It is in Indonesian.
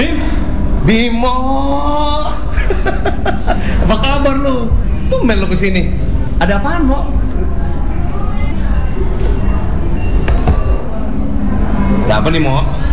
Bim, Bimo. Apa kabar lu? Tumben lu kesini. Ada apaan, Mo? Ada apa nih, Mo?